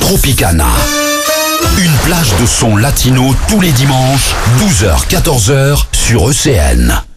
Tropicana. Une plage de sons latino tous les dimanches, 12h-14h sur ECN.